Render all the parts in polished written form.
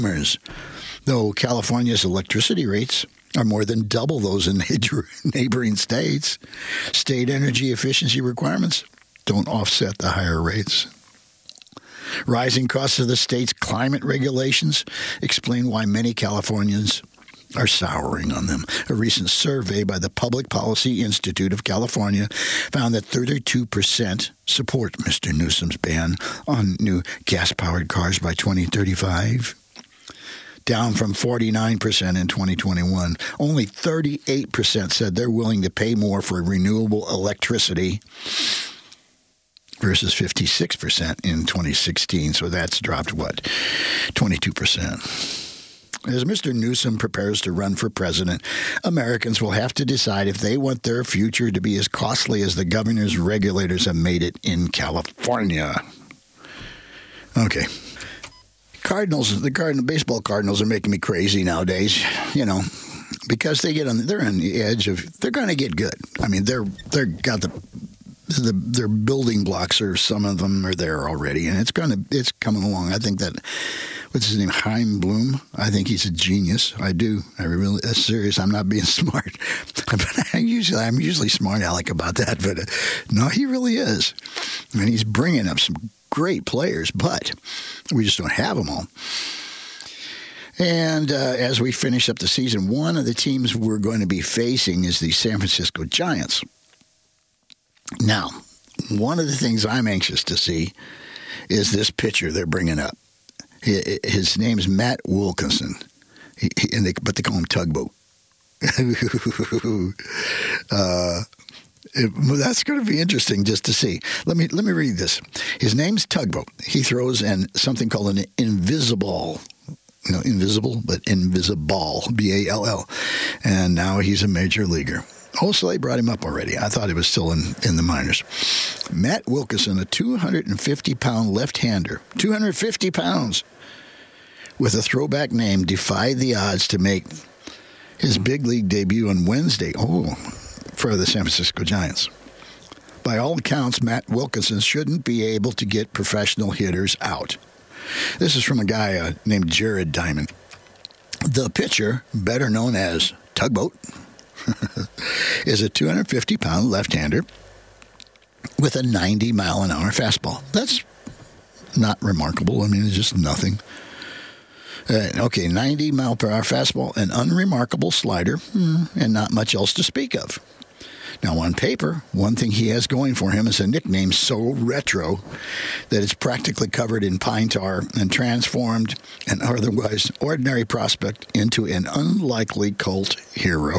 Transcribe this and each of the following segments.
though California's electricity rates are more than double those in neighboring states. State energy efficiency requirements don't offset the higher rates. Rising costs of the state's climate regulations explain why many Californians are souring on them. A recent survey by the Public Policy Institute of California found that 32% support Mr. Newsom's ban on new gas-powered cars by 2035. Down from 49% in 2021. Only 38% said they're willing to pay more for renewable electricity versus 56% in 2016. So that's dropped, 22%. As Mr. Newsom prepares to run for president, Americans will have to decide if they want their future to be as costly as the governor's regulators have made it in California. Okay. The baseball Cardinals are making me crazy nowadays, because they're on the edge of, they're going to get good. I mean, they're got their building blocks, or some of them are there already, and it's coming along. I think that, what's his name, Chaim Bloom? I think he's a genius. I do. That's serious. I'm not being smart, but I'm usually smart aleck about that. But no, he really is, and he's bringing up some great players, but we just don't have them all. And as we finish up the season, one of the teams we're going to be facing is the San Francisco Giants. Now, one of the things I'm anxious to see is this pitcher they're bringing up. His name's Matt Wilkinson, but they call him Tugboat. That's going to be interesting just to see. Let me read this. His name's Tugboat. He throws something called an invisible, invisible, but invisible, B-A-L-L. And now he's a major leaguer. Oh, so they brought him up already. I thought he was still in the minors. Matt Wilkinson, a 250-pound left-hander, 250 pounds, with a throwback name, defied the odds to make his big league debut on Wednesday. For the San Francisco Giants. By all accounts, Matt Wilkinson shouldn't be able to get professional hitters out. This is from a guy named Jared Diamond. The pitcher, better known as Tugboat, is a 250-pound left-hander with a 90-mile-an-hour fastball. That's not remarkable. I mean, it's just nothing. 90-mile-per-hour fastball, an unremarkable slider, and not much else to speak of. Now, on paper, one thing he has going for him is a nickname so retro that it's practically covered in pine tar and transformed an otherwise ordinary prospect into an unlikely cult hero.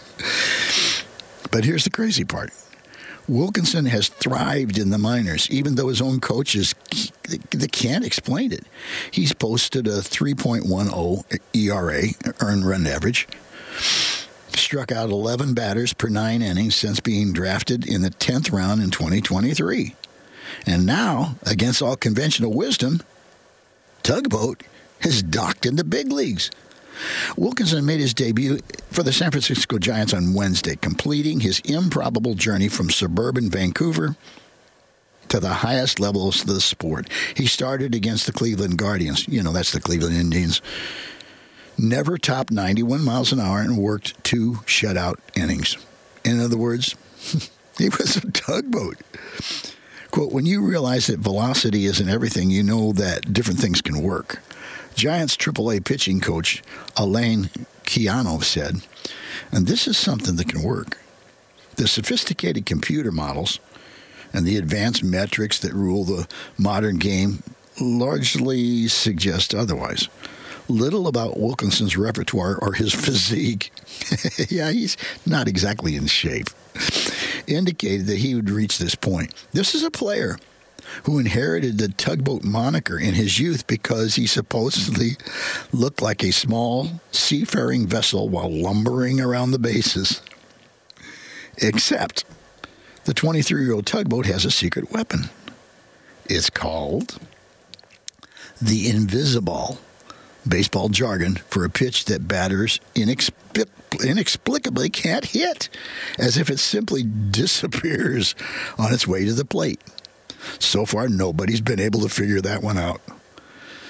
But here's the crazy part. Wilkinson has thrived in the minors, even though his own coaches they can't explain it. He's posted a 3.10 ERA, earned run average, struck out 11 batters per 9 innings since being drafted in the 10th round in 2023. And now, against all conventional wisdom, Tugboat has docked in the big leagues. Wilkinson made his debut for the San Francisco Giants on Wednesday, completing his improbable journey from suburban Vancouver to the highest levels of the sport. He started against the Cleveland Guardians. That's the Cleveland Indians. Never topped 91 miles an hour and worked 2 shutout innings. In other words, he was a tugboat. Quote, when you realize that velocity isn't everything, you know that different things can work. Giants AAA pitching coach Alain Keano said, and this is something that can work. The sophisticated computer models and the advanced metrics that rule the modern game largely suggest otherwise. Little about Wilkinson's repertoire or his physique, yeah, he's not exactly in shape, indicated that he would reach this point. This is a player who inherited the Tugboat moniker in his youth because he supposedly looked like a small seafaring vessel while lumbering around the bases. Except the 23-year-old Tugboat has a secret weapon. It's called the invisible, baseball jargon for a pitch that batters inexplicably can't hit, as if it simply disappears on its way to the plate. So far, nobody's been able to figure that one out.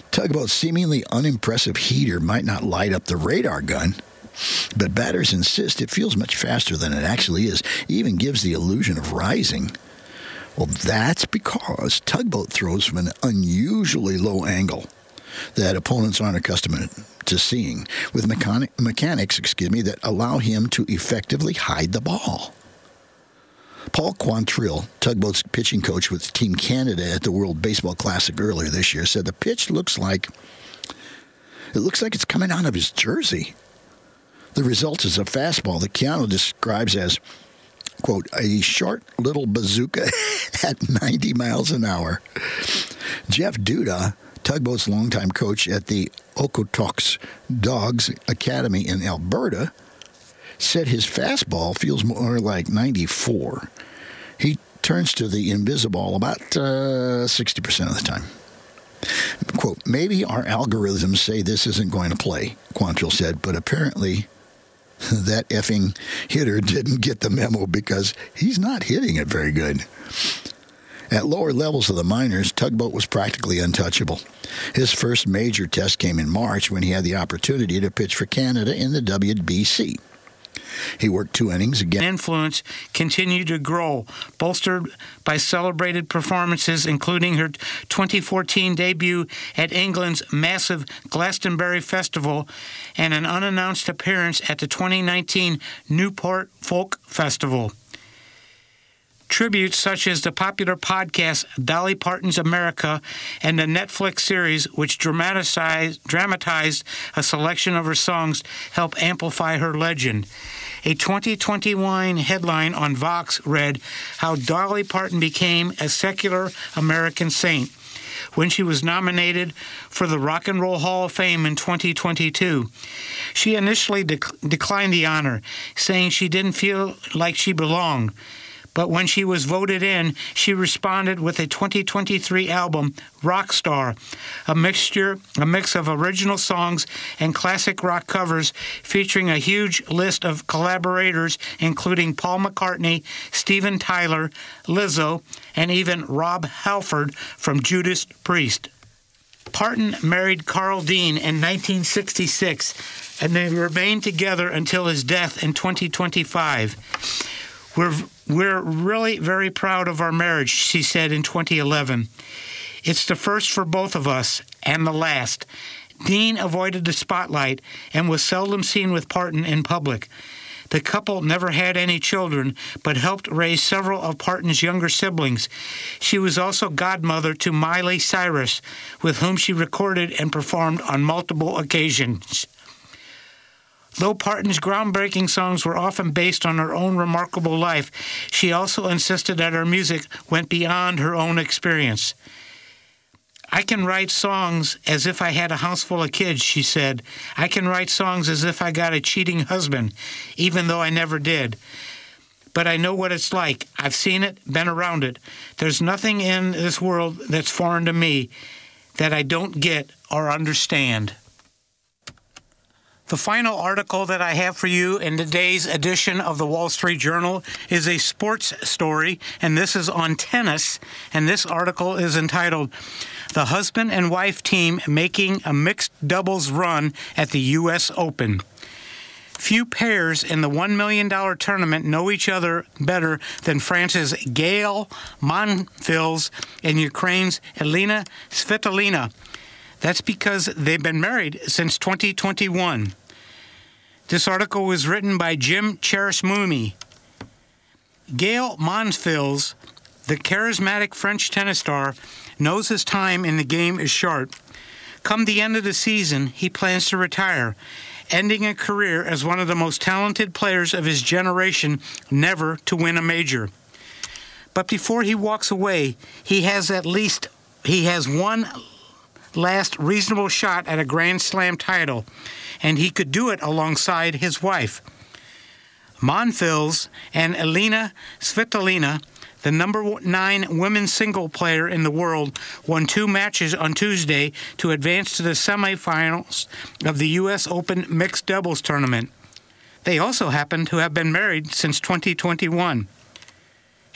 Tugboat's seemingly unimpressive heater might not light up the radar gun, but batters insist it feels much faster than it actually is, even gives the illusion of rising. Well, that's because Tugboat throws from an unusually low angle that opponents aren't accustomed to seeing, with mechanics that allow him to effectively hide the ball. Paul Quantrill, Tugboat's pitching coach with Team Canada at the World Baseball Classic earlier this year, said the pitch looks like it's coming out of his jersey. The result is a fastball that Keanu describes as, quote, a short little bazooka at 90 miles an hour. Jeff Duda, Tugboat's longtime coach at the Okotoks Dogs Academy in Alberta, said his fastball feels more like 94. He turns to the invisible about 60% of the time. Quote, maybe our algorithms say this isn't going to play, Quantrill said, but apparently that effing hitter didn't get the memo because he's not hitting it very good. At lower levels of the minors, Tugboat was practically untouchable. His first major test came in March when he had the opportunity to pitch for Canada in the WBC. He worked 2 innings again. Influence continued to grow, bolstered by celebrated performances, including her 2014 debut at England's massive Glastonbury Festival and an unannounced appearance at the 2019 Newport Folk Festival. Tributes such as the popular podcast Dolly Parton's America and the Netflix series, which dramatized a selection of her songs, help amplify her legend. A 2021 headline on Vox read, How Dolly Parton Became a Secular American Saint, when she was nominated for the Rock and Roll Hall of Fame in 2022. She initially declined the honor, saying she didn't feel like she belonged. But when she was voted in, she responded with a 2023 album, Rockstar, a mix of original songs and classic rock covers featuring a huge list of collaborators, including Paul McCartney, Steven Tyler, Lizzo, and even Rob Halford from Judas Priest. Parton married Carl Dean in 1966, and they remained together until his death in 2025. We're really very proud of our marriage, she said in 2011. It's the first for both of us, and the last. Dean avoided the spotlight and was seldom seen with Parton in public. The couple never had any children, but helped raise several of Parton's younger siblings. She was also godmother to Miley Cyrus, with whom she recorded and performed on multiple occasions. Though Parton's groundbreaking songs were often based on her own remarkable life, she also insisted that her music went beyond her own experience. I can write songs as if I had a house full of kids, she said. I can write songs as if I got a cheating husband, even though I never did. But I know what it's like. I've seen it, been around it. There's nothing in this world that's foreign to me that I don't get or understand. The final article that I have for you in today's edition of the Wall Street Journal is a sports story, and this is on tennis, and this article is entitled, The Husband and Wife Team Making a Mixed Doubles Run at the U.S. Open. Few pairs in the $1 million tournament know each other better than France's Gael Monfils and Ukraine's Elina Svitolina. That's because they've been married since 2021. This article was written by Jim Cherishmumi. Gael Monfils, the charismatic French tennis star, knows his time in the game is short. Come the end of the season, he plans to retire, ending a career as one of the most talented players of his generation never to win a major. But before he walks away, he has one last reasonable shot at a Grand Slam title, and he could do it alongside his wife. Monfils and Elina Svitolina, the number 9 women's single player in the world, won 2 matches on Tuesday to advance to the semifinals of the U.S. Open Mixed Doubles Tournament. They also happen to have been married since 2021.